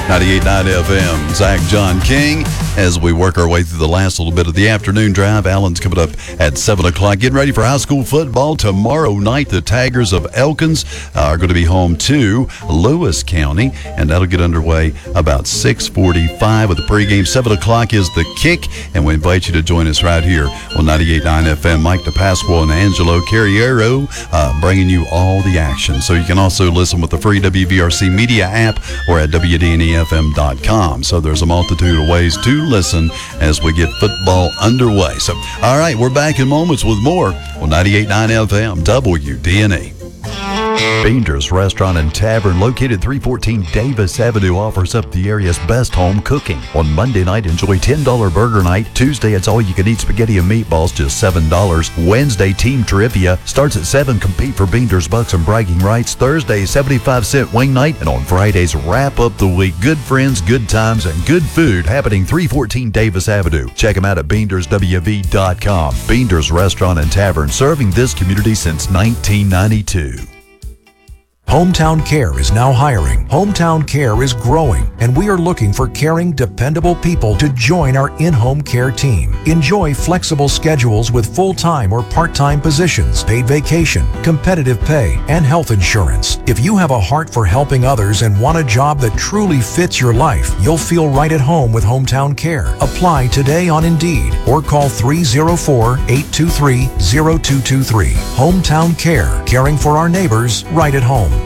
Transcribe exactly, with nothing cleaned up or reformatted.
ninety-eight point nine F M, Zach John King, as we work our way through the last little bit of the afternoon drive. Alan's coming up at seven o'clock. Getting ready for high school football tomorrow night. The Tigers of Elkins are going to be home to Lewis County, and that'll get underway about six forty-five with the pregame. seven o'clock is the kick, and we invite you to join us right here on ninety-eight point nine F M. Mike DePasqua and Angelo Carriero uh, bringing you all the action. So you can also listen with the free W V R C Media app or at W D N E F M dot com. So there's a multitude of ways to listen as we get football underway. So, all right, we're back in moments with more on ninety-eight point nine F M, W D N E. Beander's Restaurant and Tavern, located three fourteen Davis Avenue, offers up the area's best home cooking. On Monday night, enjoy ten dollars burger night. Tuesday, it's all-you-can-eat spaghetti and meatballs, just seven dollars. Wednesday, team trivia starts at seven. Compete for Beander's bucks and bragging rights. Thursday, seventy-five cent wing night. And on Fridays, wrap up the week. Good friends, good times, and good food happening three fourteen Davis Avenue. Check them out at beanders w v dot com. Beander's Restaurant and Tavern, serving this community since nineteen ninety-two. Hometown Care is now hiring. Hometown Care is growing, and we are looking for caring, dependable people to join our in-home care team. Enjoy flexible schedules with full-time or part-time positions, paid vacation, competitive pay, and health insurance. If you have a heart for helping others and want a job that truly fits your life, you'll feel right at home with Hometown Care. Apply today on Indeed or call three oh four, eight two three, oh two two three. Hometown Care, caring for our neighbors right at home.